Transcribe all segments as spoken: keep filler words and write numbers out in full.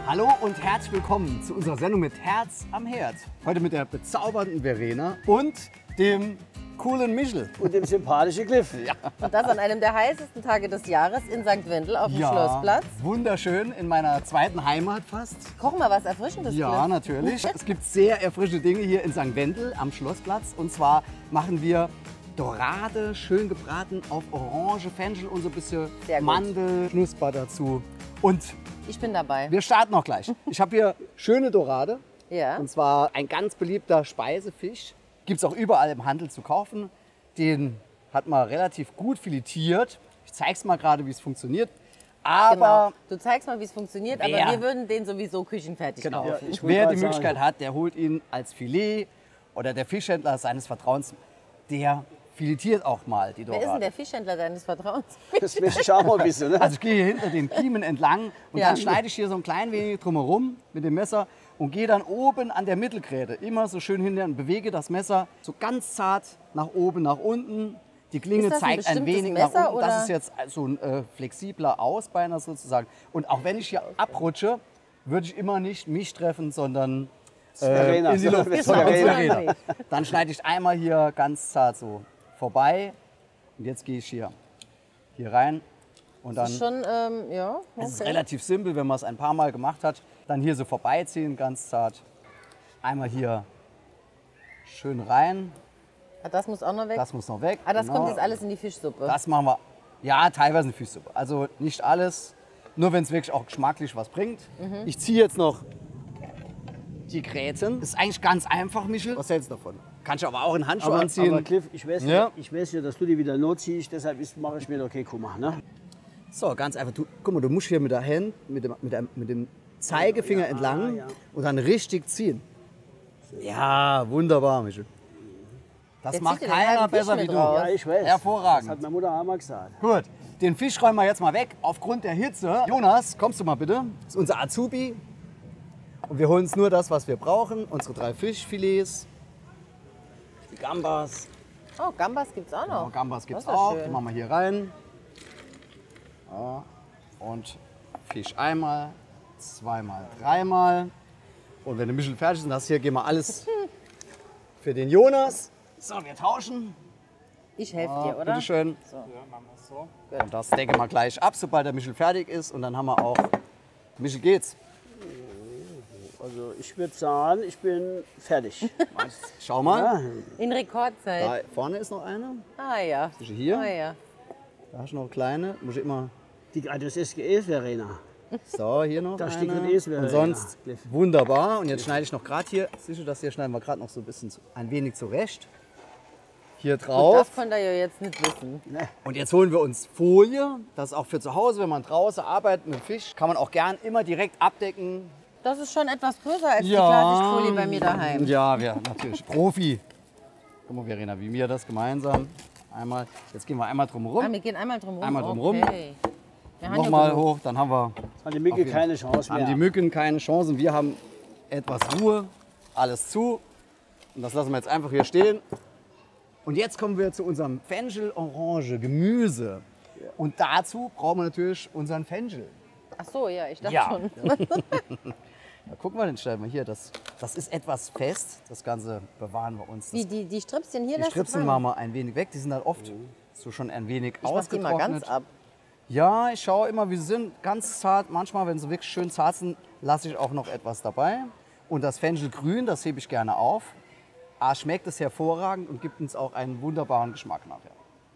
Hallo und herzlich willkommen zu unserer Sendung mit Herz am Herd. Heute mit der bezaubernden Verena und dem coolen Michel. Und dem sympathischen Cliff. Ja. Und das an einem der heißesten Tage des Jahres in Sankt Wendel auf dem Ja, Schlossplatz. wunderschön, in meiner zweiten Heimat fast. Kochen wir was Erfrischendes, Ja, Cliff. natürlich. Es gibt sehr erfrischende Dinge hier in Sankt Wendel am Schlossplatz. Und zwar machen wir Dorade, schön gebraten auf Orange, Fenchel und so ein bisschen Sehr gut. Mandel, Knusper dazu. Und Ich bin dabei. wir starten auch gleich. Ich habe hier schöne Dorade. Ja. Und zwar ein ganz beliebter Speisefisch. Gibt es auch überall im Handel zu kaufen. Den hat man relativ gut filetiert. Ich zeige es mal gerade, wie es funktioniert. Aber Genau. Du zeigst mal, wie es funktioniert, Wer- aber wir würden den sowieso küchenfertig genau, kaufen. ich wollte wer gerade die Möglichkeit sagen. hat, der holt ihn als Filet. Oder der Fischhändler seines Vertrauens, der filetiert auch mal die Wer ist denn Dorade. der Fischhändler deines Vertrauens? Das möchte ich auch mal wissen. Ne? Also ich gehe hier hinter den Kiemen entlang und Ja. dann schneide ich hier so ein klein wenig drumherum mit dem Messer und gehe dann oben an der Mittelgräte immer so schön hinter und bewege das Messer so ganz zart nach oben, nach unten. Die Klinge Ist das ein zeigt ein bestimmtes wenig Messer, nach unten. Das oder? ist jetzt so ein äh, flexibler Ausbeiner sozusagen. Und auch wenn ich hier abrutsche, würde ich immer nicht mich treffen, sondern äh, Verena. in die Luft. Das ist Sondern Verena. Verena. Dann schneide ich einmal hier ganz zart so vorbei. Und jetzt gehe ich hier, hier rein und dann, Das ist schon, ähm, ja. es ist okay. relativ simpel, wenn man es ein paar Mal gemacht hat, dann hier so vorbeiziehen, ganz zart. Einmal hier schön rein, Ah, das muss auch noch weg. das muss noch weg. ah, das genau. kommt jetzt alles in die Fischsuppe. Das machen wir, ja, teilweise eine Fischsuppe. Also nicht alles, nur wenn es wirklich auch geschmacklich was bringt. Mhm. Ich ziehe jetzt noch die Gräten. Das ist eigentlich ganz einfach, Michel. Was hältst du davon? Kannst du aber auch in Handschuhe Aber, anziehen. aber Cliff, ich weiß, Ja. ja. ich weiß ja, dass du die wieder not ziehst, deshalb ist- mache ich mir da keine Kummer. Ne? So, ganz einfach. Du, guck mal, du musst hier mit der Hand, mit dem, mit dem, mit dem Zeigefinger Ja, entlang ja. und dann richtig ziehen. Ja, wunderbar, Michel. Das Jetzt macht zieht ihr den keiner halben Fisch besser wie mit du. raus. Ja, ich weiß. Hervorragend. Das hat meine Mutter auch mal gesagt. Gut, den Fisch räumen wir jetzt mal weg aufgrund der Hitze. Jonas, kommst du mal bitte? Das ist unser Azubi. Und wir holen uns nur das, was wir brauchen. Unsere drei Fischfilets, die Gambas. Oh, Gambas gibt's auch noch. Oh, Gambas gibt es Das ist auch. schön. Die machen wir hier rein. Ja. Und Fisch einmal, zweimal, dreimal. Und wenn der Michel fertig ist, das hier gehen wir alles für den Jonas. So, wir tauschen. Ich helfe dir, oder? Bitte schön. So. Und das decken wir gleich ab, sobald der Michel fertig ist. Und dann haben wir auch. Michel, geht's? Also ich würde sagen, ich bin fertig. Schau mal. Ja, In Rekordzeit. Da vorne ist noch eine. Ah ja. Zwischen hier. Ah ja. Da hast du noch eine kleine. Muss ich immer. die, ah, das ist eh Verena. So, hier noch Da eine. steht drin Esel, Und ja, sonst Cliff. wunderbar. Und jetzt schneide ich noch gerade hier. Siehst du, das hier schneiden wir gerade noch so ein bisschen zu, ein wenig zurecht. Hier Gut, drauf. das könnt ihr ja jetzt nicht wissen. Und jetzt holen wir uns Folie. Das ist auch für zu Hause, wenn man draußen arbeitet mit Fisch, kann man auch gern immer direkt abdecken. Das ist schon etwas größer als die Klarsichtfolie bei mir daheim. Ja, wir natürlich. Profi. Guck mal, Verena, wie wir das gemeinsam. Einmal, jetzt gehen wir einmal drum Ah, rum. wir gehen einmal drum rum. Einmal drum rum. Okay. Wir haben ja Nochmal genug. hoch, dann haben wir Hat die Mücke Auf jeden- keine Chance haben die mehr. Mücken keine Chance. Wir haben etwas Ruhe, alles zu. Und das lassen wir jetzt einfach hier stehen. Und jetzt kommen wir zu unserem Fenchel Orange Gemüse. Und dazu brauchen wir natürlich unseren Fenchel. Ach so, ja, ich dachte Ja. schon. Da gucken wir, den stellen wir hier. Das, das ist etwas fest. Das Ganze bewahren wir uns. Das, Die, die, die Stripschen hier die lässt du Stripsen dran? machen wir ein wenig weg. Die sind dann oft so schon ein wenig Ich mach die mal ausgetrocknet. ganz ab. Ja, ich schaue immer, wie sie sind. Ganz zart. Manchmal, wenn sie wirklich schön zart sind, lasse ich auch noch etwas dabei. Und das Fenchelgrün, das hebe ich gerne auf. A, schmeckt es hervorragend und gibt uns auch einen wunderbaren Geschmack nachher.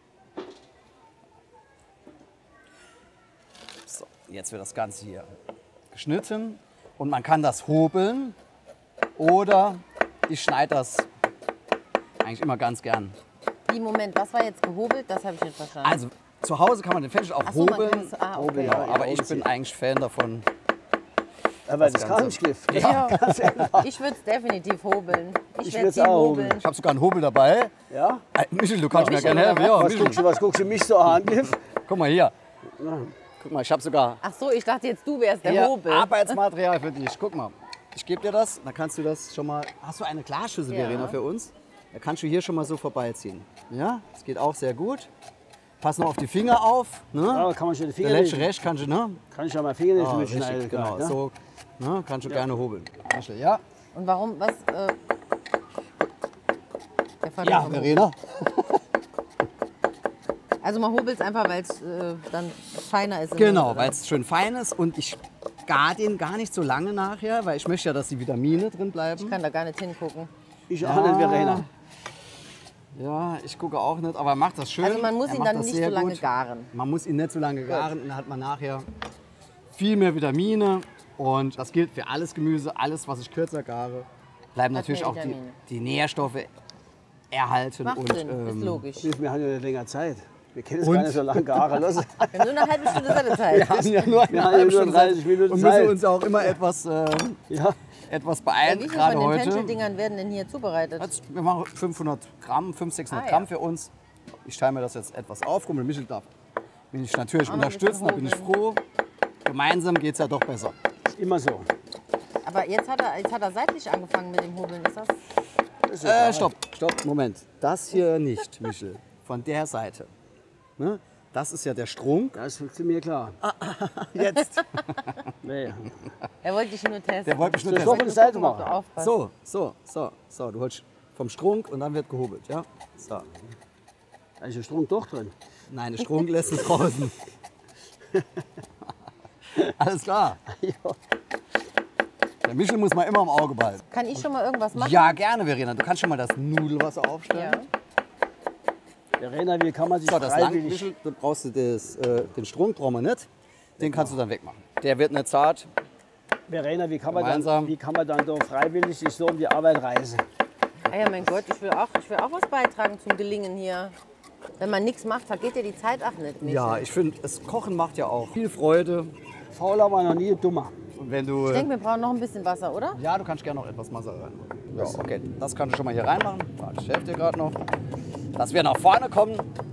So, jetzt wird das Ganze hier geschnitten. Und man kann das hobeln oder ich schneide das eigentlich immer ganz gern. Wie, Moment, was war jetzt gehobelt? Das habe ich nicht verstanden. Also zu Hause kann man den Fenchel auch Ach so, man hobeln. kann es- ah, okay. Ja, aber ich hobeln bin eigentlich Fan davon. Aber das, das kann Ganze. ich, Cliff. Ja. Ich würde es definitiv hobeln. Ich, Ich werde würd's sie auch hobeln. Ich habe sogar einen Hobel dabei. Ja? Äh, Michel, du kannst mir Michel, gerne helfen. oder Ja, Was Michel. guckst, du, was guckst du mich so an, Cliff? Guck mal hier. Guck mal, ich habe sogar Ach so, ich dachte jetzt, du wärst der hier Hobel. Arbeitsmaterial für dich. Guck mal. Ich gebe dir das, dann kannst du das schon mal. Hast du eine Glasschüssel, Ja. Verena, für uns? Da kannst du hier schon mal so vorbeiziehen. Ja, das geht auch sehr gut. Pass noch auf die Finger auf. Ne? Aber kann man schon die Finger Der letzte nicht, Rest kannst du, ne? kann ich ja mal Finger nicht Ah, mitschneiden. richtig, genau. Ne? So, ne? Kannst du gerne hobeln. Michel, ja? Und warum, was? Äh, der Vater Ja, vom- Verena. Also man hobelt es einfach, weil es äh, dann feiner ist. im Genau, Mund, oder? weil es schön fein ist und ich gar den gar nicht so lange nachher, weil ich möchte ja, dass die Vitamine drin bleiben. Ich kann da gar nicht hingucken. Ich auch nicht, Verena. Ja, ich gucke auch nicht, aber er macht das schön. Also man muss Er ihn macht dann das nicht sehr so lange gut. garen. Man muss ihn nicht so lange garen, dann hat man nachher viel mehr Vitamine. Und das gilt für alles Gemüse, alles, was ich kürzer gare, bleiben Hat natürlich mehr auch die, Vitamine. die Nährstoffe erhalten. Macht und, Sinn, ist ähm, logisch. Wir haben ja nicht länger Zeit. Wir können es Und? gar nicht so lange garen lassen. Wir haben nur eine halbe Stunde Sendezeit. Wir haben ja nur eine Wir haben ja halbe nur Stunde dreißig Zeit Minuten und müssen Zeit. uns auch immer etwas, äh, Ja, etwas Ja, beeilen, wie viel gerade von den heute. Fencheln-Dingern werden denn hier zubereitet? Jetzt, wir machen fünfhundert Gramm, fünfhundert, sechshundert Ah, Gramm ja. für uns. Ich teile mir das jetzt etwas auf. Guck mal, Michel darf mich ich natürlich Auch noch ein bisschen unterstützen, da bin ich froh. Gemeinsam geht es ja doch besser. immer so. Aber jetzt hat, er, jetzt hat er seitlich angefangen mit dem Hobeln. Ist das? Ist Äh, egal. stopp, stopp, Moment. Das hier nicht, Michel. Von der Seite. Ne? Das ist ja der Strunk. Das ist mir klar. Jetzt. Nee. Er wollte dich nur testen. Der wollte mich nur Soll ich testen. doch eine Seite Gucken, ob du machen? aufpasst. So, so, so, so. Du holst vom Strunk und dann wird gehobelt, ja? So. Da ist der Strom doch drin. Nein, der Strunk lässt es draußen. Alles klar. Ja. Der Michel muss man immer im Auge behalten. Kann ich schon mal irgendwas machen? Ja, gerne, Verena. Du kannst schon mal das Nudelwasser aufstellen. Ja. Verena, wie kann man sich So, das langt, freiwillig... Michel. Du brauchst du das, äh, den Strunk, brauchen wir nicht. Den kannst du dann wegmachen. Der wird nicht zart. Verena, wie kann, man dann, Gemeinsam. wie kann man dann da freiwillig sich so um die Arbeit reisen? Ah ja, mein Gott, ich will, auch, ich will auch was beitragen zum Gelingen hier. Wenn man nichts macht, vergeht ja die Zeit auch nicht. Michel. Ja, ich finde, das Kochen macht ja auch viel Freude. Fauler war noch nie dummer. Und wenn du. Ich denke, wir brauchen noch ein bisschen Wasser, oder? Ja, du kannst gerne noch etwas Wasser rein. Ja, okay. Das kannst du schon mal hier reinmachen. Warte, ich helfe dir gerade noch. Dass wir nach vorne kommen.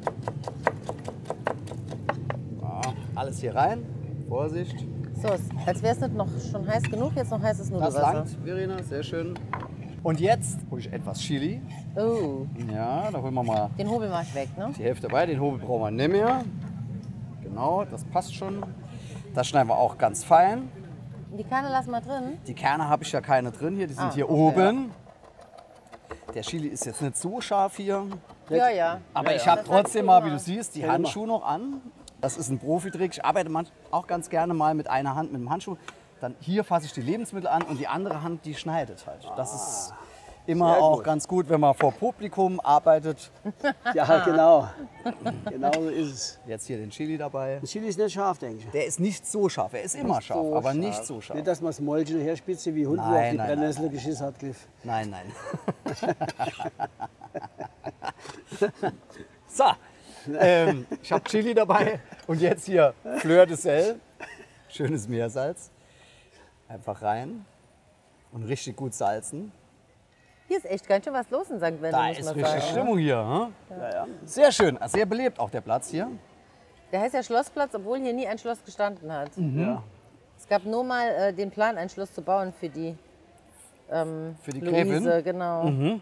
Ja, alles hier rein. Vorsicht. So, als wäre es nicht noch schon heiß genug, jetzt noch heißes Das Nudelwasser. langt, Verena. Sehr schön. Und jetzt hole ich etwas Chili. Oh, Ja, da holen wir mal den Hobel mache ich weg, ne? die Hälfte bei. Den Hobel brauchen wir nicht mehr. Genau, das passt schon. Das schneiden wir auch ganz fein. Die Kerne lassen wir drin. Die Kerne habe ich ja keine drin hier, die sind Ah, hier okay, oben. Der Chili ist jetzt nicht so scharf hier. Ja, ja. Aber Ja, ich ja. habe Das sagst trotzdem du mal, immer. wie du siehst, die Ja, immer. Handschuhe noch an. Das ist ein Profitrick. Ich arbeite manch- auch ganz gerne mal mit einer Hand mit dem Handschuh. Dann hier fasse ich die Lebensmittel an und die andere Hand, die schneidet halt. Das ist immer Sehr auch gut. ganz gut, wenn man vor Publikum arbeitet. Ja, genau. Genau so ist es. Jetzt hier den Chili dabei. Der Chili ist nicht scharf, denke ich. Der ist nicht so scharf. Er ist immer scharf, so aber scharf. nicht so scharf. Nicht, dass man das Mäulchen herspitze wie Hund, wo Nein, auf die nein, Brennnessel geschissen hat, Cliff. Nein, nein. So, ähm, ich habe Chili dabei und jetzt hier Fleur de Sel, schönes Meersalz. Einfach rein und richtig gut salzen. Hier ist echt ganz schön was los in Sankt Wendel, Da muss ist man richtig sagen. Stimmung hier. Hm? Ja, ja. Sehr schön, sehr belebt auch der Platz hier. Der heißt ja Schlossplatz, obwohl hier nie ein Schloss gestanden hat. Ja. Es gab nur mal äh, den Plan, ein Schloss zu bauen für die, ähm, Für die Luise, Gräfin? genau.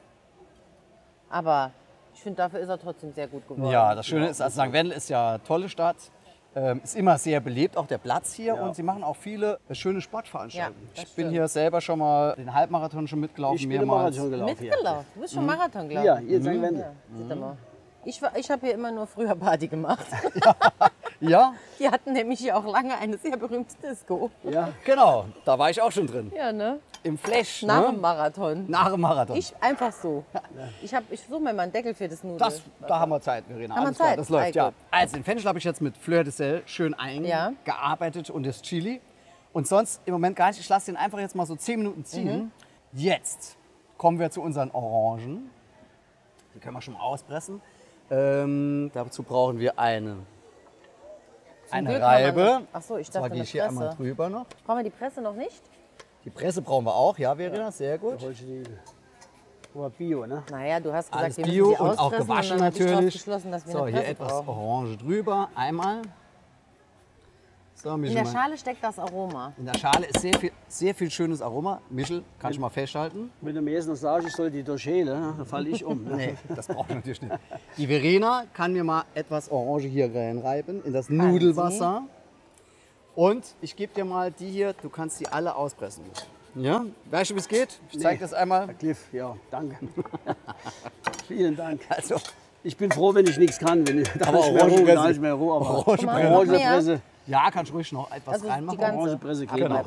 Aber ich finde, dafür ist er trotzdem sehr gut geworden. Ja, das Schöne ist, also Sankt Wendel ist ja eine tolle Stadt. Ähm, ist immer sehr belebt, auch der Platz hier. Ja. Und sie machen auch viele äh, schöne Sportveranstaltungen. Ja, das ich bin stimmt. hier selber schon mal den Halbmarathon schon mitgelaufen, Ich bin im mehrmals. Marathon gelaufen. hier. Mitgelaufen. Du bist schon Marathon gelaufen. Hier, hier in Sankt Wendel. Ja, sieht er mal. Ich, war- ich habe hier immer nur früher Party gemacht. Ja, Die hatten nämlich hier auch lange eine sehr berühmte Disco. Ja. genau. Da war ich auch schon drin. Ja, ne? Im Flash. Nach dem Ne? Marathon. Nach dem Marathon. Ich einfach so. Ich, hab- ich suche mir mal einen Deckel für das Nudel. das, da haben wir Zeit, Verena. Haben wir Alles klar, Zeit? das läuft, Ah, ja. gut. Also den Fenchel habe ich jetzt mit Fleur de Sel schön Ja. eingearbeitet und das Chili. Und sonst im Moment gar nicht. Ich lasse den einfach jetzt mal so zehn Minuten ziehen. Mhm. Jetzt kommen wir zu unseren Orangen. Die können wir schon mal auspressen. Ähm, dazu brauchen wir eine, eine Glück haben wir Reibe. noch- Ach so, ich Zwar dachte gehe eine ich hier einmal Presse. drüber noch. Brauchen wir die Presse noch nicht? Die Presse brauchen wir auch, ja, Verena, sehr gut. Holst du die- Aber Bio, ne? Naja, du hast gesagt, Alles wir Bio müssen sie und auch auspressen gewaschen und dann hab ich drauf natürlich. Geschlossen, dass wir So, eine hier Presse etwas brauchen. Orange drüber, einmal. So, In Michel, der mein- Schale steckt das Aroma. in der Schale ist sehr viel, sehr viel schönes Aroma. Michel, kann ich mal festhalten? Wenn du mir jetzt noch sagst, ich soll die durchschälen, dann falle ich um. Ne? Nee, das brauche ich natürlich nicht. Die Verena kann mir mal etwas Orange hier reinreiben in das Nudelwasser. Und ich gebe dir mal die hier, du kannst die alle auspressen. Ja? Weißt du, wie es geht? Ich zeige Nee. das einmal. Herr Cliff, ja, danke. Vielen Dank. Also, Ich bin froh, wenn ich nichts kann. Wenn ich, da Aber nicht mehr Ruhe, Orangenpresse. da nicht mehr Ruhe. Aber Orangenpresse. Orangenpresse, ja, kannst ruhig noch etwas Also die reinmachen. ganze- Orangenpresse geht Genau. noch.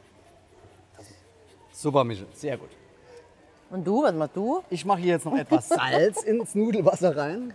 Super, Michel, sehr gut. Und du, was machst du? Ich mache hier jetzt noch etwas Salz ins Nudelwasser rein.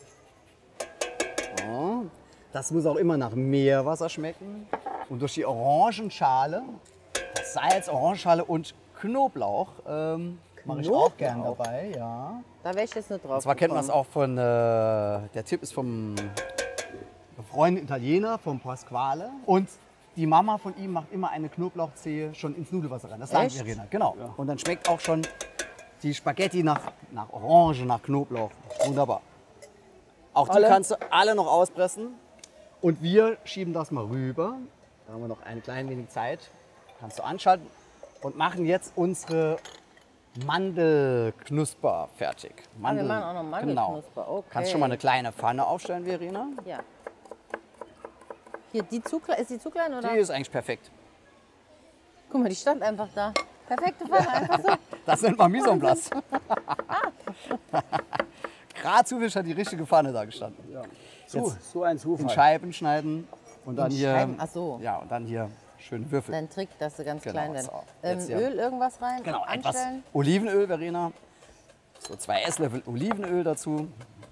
So. Das muss auch immer nach Meerwasser schmecken. Und durch die Orangenschale, das Salz, Orangenschale und Knoblauch ähm, mache ich auch gern dabei. Ja. Da wäre ich jetzt nicht drauf. Und zwar kennt man das auch von, äh, der Tipp ist vom befreundeten Italiener, vom Pasquale. Und die Mama von ihm macht immer eine Knoblauchzehe schon ins Nudelwasser rein. Das sagt Echt? Verena. Genau. Und dann schmeckt auch schon die Spaghetti nach, nach Orange, nach Knoblauch. Wunderbar. Auch die Alle? kannst du alle noch auspressen. Und wir schieben das mal rüber. Da haben wir noch ein klein wenig Zeit. Kannst du anschalten. Und machen jetzt unsere Mandelknusper fertig. Ah, wir machen auch noch Mandelknusper. Genau. Okay. Kannst schon mal eine kleine Pfanne aufstellen, Verena? Ja. Hier, die zu klein, ist die zu klein oder? Die ist eigentlich perfekt. Guck mal, die stand einfach da. Perfekte Pfanne, einfach so. Das nennt man Mise en place. Gerade zufällig hat die richtige Pfanne da gestanden. So, Jetzt so ein in Zufall. Scheiben schneiden und dann In hier. Scheiben, ach so. Ja, und dann hier schöne Würfel. Dein Trick, dass sie ganz Genau, klein werden. so. Ähm, Jetzt hier. Öl, irgendwas rein? Genau, etwas anstellen? Olivenöl, Verena. So zwei Esslöffel Olivenöl dazu.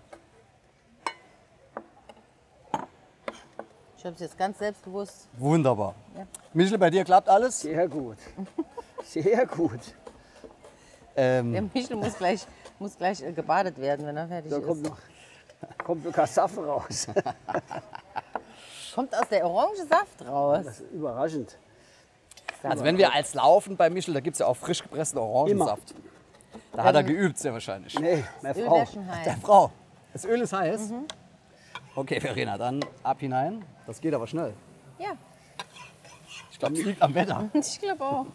Ich habe es jetzt ganz selbstbewusst. Wunderbar. Ja. Michel, bei dir klappt alles? Sehr gut. Sehr gut. Ähm, Der Michel muss gleich, muss gleich äh, gebadet werden, wenn er fertig Da ist. kommt noch, kommt noch Kassaffen raus. Kommt aus der Orange Saft raus. Das ist überraschend. also wenn wir als laufen bei Michel, da gibt es ja auch frisch gepressten Orangensaft. Da hat er geübt, sehr wahrscheinlich. Nee, meine Öl Frau. wäre schon heiß. Der Frau. Das Öl ist heiß. Okay, Verena, dann ab hinein. Das geht aber schnell. Ja, Ich glaube, es liegt am Wetter. ich glaube auch.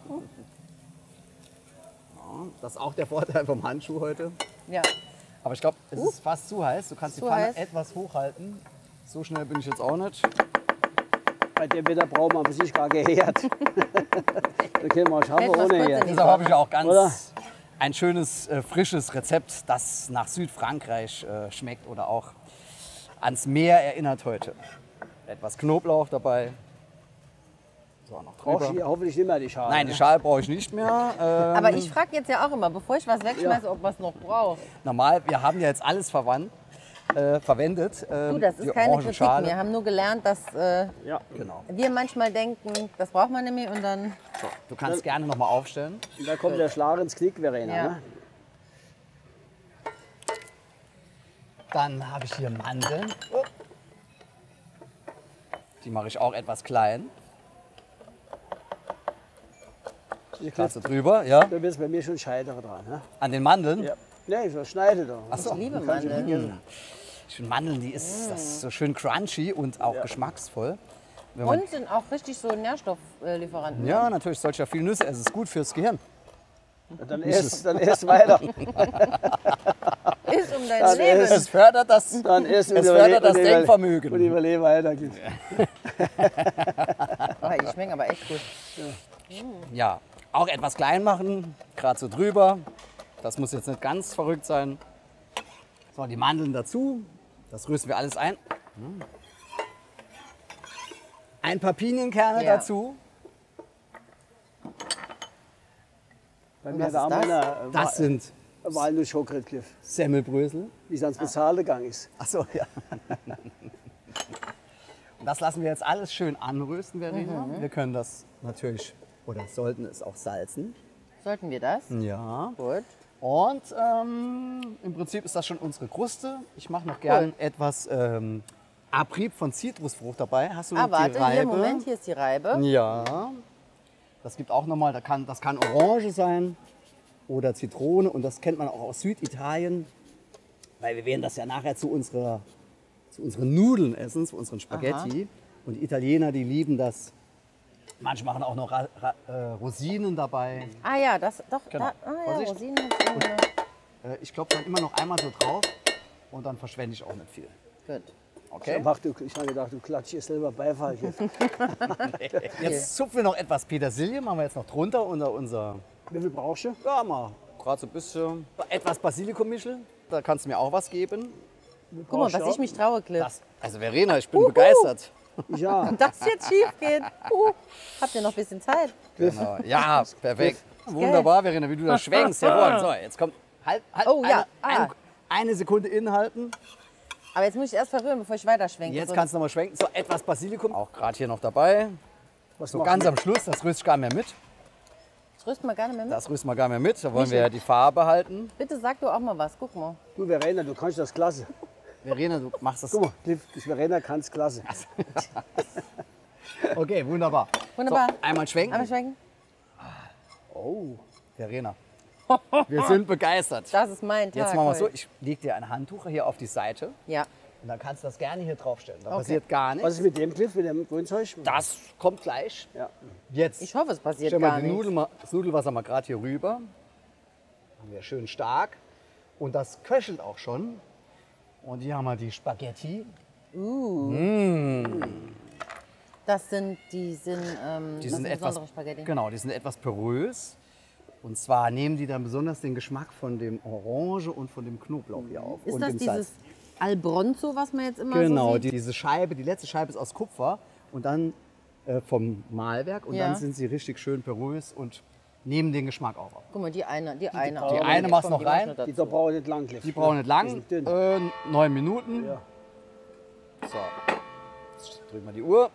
Das ist auch der Vorteil vom Handschuh heute. Ja. Aber ich glaube, es ist fast zu heiß. Du kannst die Zu Pfanne heiß. etwas hochhalten. So schnell bin ich jetzt auch nicht. Bei dem Wetter braucht man sich gar gehört. Da können wir schaffen Hätten wir's ohne kurz Herd. in die Deshalb habe ich ja auch ganz Oder? ein schönes, äh, frisches Rezept, das nach Südfrankreich äh, schmeckt oder auch ans Meer erinnert heute. Etwas Knoblauch dabei. So, noch Brauchst du drüber. hier hoffentlich nicht mehr die Schale. Nein, die ne? Schale brauche ich nicht mehr. Ähm, Aber ich frage jetzt ja auch immer, bevor ich was wegschmeiße, ob man es noch braucht. normal, wir haben ja jetzt alles verwandt, äh, verwendet. Ähm, Du, das ist die keine Kritik. Orangenschale. Wir haben nur gelernt, dass äh, Ja. Genau. wir manchmal denken, das braucht man nicht mehr und dann. So, du kannst gerne noch mal aufstellen. Und da kommt der Schlag ins Knick, Verena. Ja. Ne? Dann habe ich hier Mandeln. Oh. Die mache ich auch etwas klein. Ich Kannst glaub, du drüber, ja? da wird es bei mir schon scheitern dran. Ne? An den Mandeln. Ja. Nee, ich schneide doch. Ach so. Ich liebe Mandeln. Ich finde Mandeln, die ist, das ist so schön crunchy und auch geschmacksvoll. Wenn man, Und sind auch richtig so Nährstofflieferanten. ja, natürlich solche viel Nüsse essen. Ist gut fürs Gehirn. Dann erst, dann erst weiter. Ist um dein Das Leben. ist- Es fördert das, Dann erst es fördert das Und Denkvermögen. überlebe weiter. Oh, die schmecken aber echt gut. Ja, auch etwas klein machen, gerade so drüber. Das muss jetzt nicht ganz verrückt sein. So, die Mandeln dazu. Das rüsten wir alles ein. Ein paar Pinienkerne Ja. dazu. Bei was mir ist da das? einer Das sind Walnuss-Schokolade-Cliff, Semmelbrösel. wie es ans Bezahlen gegangen ist. Ach so, ja. Und das lassen wir jetzt alles schön anrösten, Verena. Wir können das natürlich oder sollten es auch salzen. Sollten wir das? Ja. Gut. Und ähm, im Prinzip ist das schon unsere Kruste. Ich mache noch gern etwas ähm, Abrieb von Zitrusfrucht dabei. Hast du Ah, die warte, Reibe? hier, Moment, hier ist die Reibe. Ja. Das gibt auch nochmal, das kann, das kann Orange sein oder Zitrone. Und das kennt man auch aus Süditalien. Weil wir werden das ja nachher zu, unserer, zu unseren Nudeln essen, zu unseren Spaghetti. Und Und die Italiener, die lieben das. Manche machen auch noch Ra Ra äh, Rosinen dabei. Ah ja, das doch. Genau. Da, ah ja, Vorsicht. Rosinen. hab ich irgendwo noch. Äh, ich klopfe dann immer noch einmal so drauf und dann verschwende ich auch nicht viel. Gut. Okay? Mach du, ich habe gedacht, du klatschst hier selber Beifall. Hier. Jetzt zupfen wir noch etwas Petersilie, machen wir jetzt noch drunter unter unser, Wie viel brauchst du? ja mal, gerade so ein bisschen, etwas Basilikum-Mischel. Da kannst du mir auch was geben. Guck mal, was ich mich traue, Cliff. Das, also Verena, ich bin begeistert. Ja, Das jetzt schief geht. Uh, habt ihr noch ein bisschen Zeit? Genau. Ja, perfekt. Wunderbar, Verena, wie du da schwenkst. Jawohl. So, jetzt kommt, halt, halt, Oh, ja. eine, eine, Ah. eine Sekunde inhalten. Aber jetzt muss ich erst verrühren, bevor ich weiterschwenke. Jetzt So- kannst du noch mal schwenken. So, etwas Basilikum. Auch gerade hier noch dabei. was So machst ganz du? am Schluss, das rühre ich gar nicht mehr mit. Das rüsten wir gerne mit. Das rühren wir gar nicht mehr mit. Da wollen wir ja die Farbe halten. Bitte sag du auch mal was. Guck mal. Du, Verena, du kannst das klasse. Verena, du machst das. Guck mal, die, die Verena kann es klasse. Okay, wunderbar. Wunderbar. So, einmal schwenken. Einmal schwenken. Oh, Verena. Wir sind begeistert. Das ist mein Tag. Jetzt machen wir es so. heute. Ich lege dir ein Handtuch hier auf die Seite. Ja. Und dann kannst du das gerne hier draufstellen. Da Okay. passiert gar Was nichts. ist mit dem Cliff, mit dem Grünzeug? Das kommt gleich. Ja. Jetzt. Ich hoffe, es passiert Stell mal gar die nichts. Nudel, mal- das Nudelwasser mal gerade hier rüber. Haben wir schön stark. Und das köchelt auch schon. Und hier haben wir die Spaghetti. Das sind, die sind, ähm, Die das sind sind etwas, besondere Spaghetti. genau, die sind etwas porös. Und zwar nehmen die dann besonders den Geschmack von dem Orange und von dem Knoblauch hier auf. Ist und das dem dieses Salz. Albronzo, was man jetzt immer Genau, so sieht? die, diese Scheibe, die letzte Scheibe ist aus Kupfer und dann äh, vom Mahlwerk. Und Ja. dann sind sie richtig schön porös und nehmen den Geschmack auch auf. Guck mal, die eine, die eine. die auch. eine Jetzt machst kommt noch die mach ich rein. noch dazu. Die da brauchen nicht lang, Cliff. Die brauchen nicht lang, Die sind dünn. äh, neun Minuten. Ja. So, jetzt drücken wir die Uhr.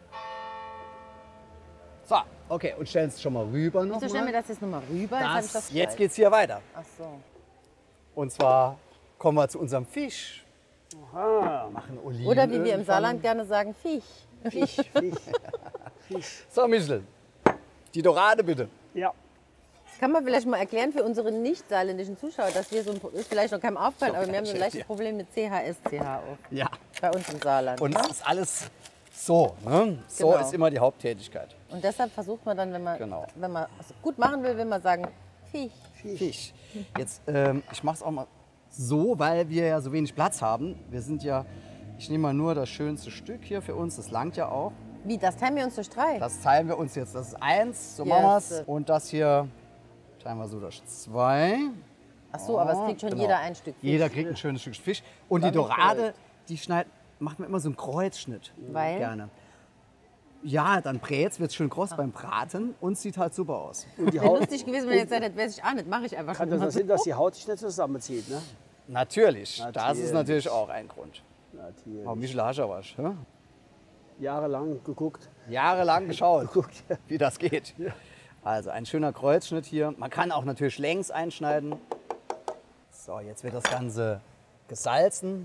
So, okay, und stellen es schon mal rüber noch Wieso stellen wir mal. das jetzt nochmal rüber? Jetzt, hab ich Das, das jetzt falsch. geht's hier weiter. Ach so. Und zwar kommen wir zu unserem Fisch. Ah, Machen Oliven. Oder wie wir im Saarland gerne sagen, Fisch. Fisch, Fisch. Fisch. So, Michel, die Dorade bitte. Ja. Kann man vielleicht mal erklären für unsere nicht saarländischen Zuschauer, dass wir so ein, Pro- ist vielleicht noch keinem aufgefallen, aber wir haben so ein leichtes ja. Problem mit C H S C H auch Ja. bei uns im Saarland. Und ne? es ist alles so. Ne? So Genau. ist immer die Haupttätigkeit. Und deshalb versucht man dann, wenn man, Genau. wenn man es gut machen will, will man sagen, Fisch. Fisch. Jetzt, ähm, ich mache es auch mal so, weil wir ja so wenig Platz haben. Wir sind ja, ich nehme mal nur das schönste Stück hier für uns, das langt ja auch. Wie, das teilen wir uns durch drei? Das teilen wir uns jetzt, das ist eins, so Yes. machen wir es. Und das hier teilen wir so durch zwei. Ach so, aber es kriegt schon Genau. jeder ein Stück Fisch. Jeder kriegt ein schönes Stück Fisch. Und Dann die nicht Dorade, verrückt. die schneidet, macht man immer so einen Kreuzschnitt. Weil? Gerne. Ja, dann brät wird es schön kross beim Braten und sieht halt super aus. Und die Wäre Haut, lustig gewesen, wenn ihr jetzt sagt, weiß ich auch nicht, mache ich einfach kann schon das mal auch sein, dass die Haut sich nicht zusammenzieht, ne? Natürlich, das ist Natürlich. natürlich auch ein Grund. Natürlich. Aber Michel hast du was. hä? Jahrelang geguckt. Jahrelang geschaut, Geguckt, ja. wie das geht. Also ein schöner Kreuzschnitt hier. Man kann auch natürlich längs einschneiden. So, jetzt wird das Ganze gesalzen.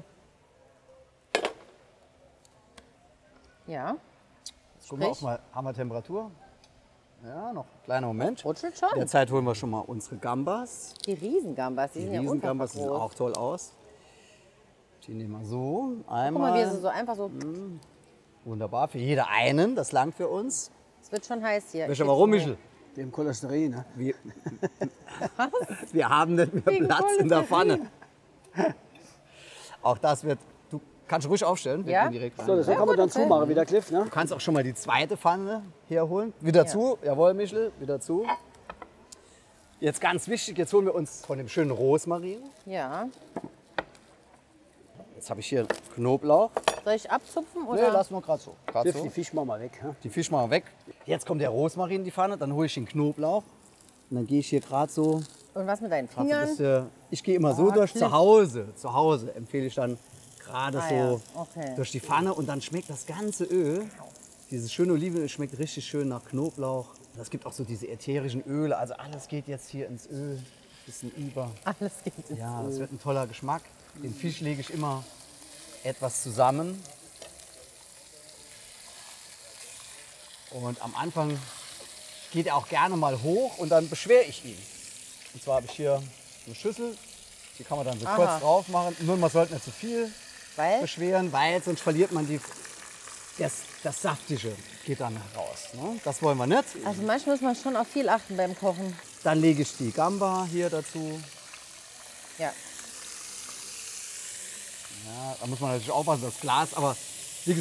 Ja, Jetzt gucken wir auch Sprich? mal, haben wir Temperatur? Ja, noch ein kleiner Moment. rutschelt schon. Derzeit holen wir schon mal unsere Gambas. Die Riesengambas, die, Die sind ja Riesengambas die unfassbar sehen groß. auch toll aus. Die nehmen wir so. Guck Einmal. mal, wie sie so einfach so, Wunderbar, für jeder einen. Das langt für uns. es wird schon heiß hier. Weißt du Ich warum, sitze Michel? Dem Cholesterin, ne? Wir, wir haben nicht mehr Wegen Platz in der Pfanne. Auch das wird. Du kannst ruhig aufstellen. Wir Ja? gehen direkt rein. So, das Ja, kann man gut, dann okay. zumachen, wieder Cliff, ne? Du kannst auch schon mal die zweite Pfanne herholen. Wieder zu. Jawohl, Michel. Wieder zu. Jetzt ganz wichtig, jetzt holen wir uns von dem schönen Rosmarin. hier. Ja. Jetzt habe ich hier Knoblauch. Soll ich abzupfen Nee, oder? lass nur gerade so. Grad Cliff, so. die Fisch machen wir weg. Ne? Die Fisch machen wir weg. Jetzt kommt der Rosmarin in die Pfanne, dann hole ich den Knoblauch. Und dann gehe ich hier gerade so. Und was mit deinen grad so ein Fingern? bisschen, ich gehe immer so Ah, durch. Klick. Zu Hause, zu Hause empfehle ich dann gerade Ah, so ja. Okay. durch die Pfanne. Und dann schmeckt das ganze Öl, dieses schöne Olivenöl, schmeckt richtig schön nach Knoblauch. Das gibt auch so diese ätherischen Öle. Also alles geht jetzt hier ins Öl, bisschen über. Alles geht ins Ja, Öl. das wird ein toller Geschmack. Den Fisch lege ich immer etwas zusammen. Und am Anfang geht er auch gerne mal hoch und dann beschwere ich ihn. Und zwar habe ich hier eine Schüssel, die kann man dann so Aha. kurz drauf machen. Nur man sollte nicht zu viel Weil? beschweren, weil sonst verliert man die das, das Saftige geht dann raus. Ne? Das wollen wir nicht. Also manchmal muss man schon auf viel achten beim Kochen. Dann lege ich die Gamba hier dazu. Ja. Ja, da muss man natürlich aufpassen, das Glas, aber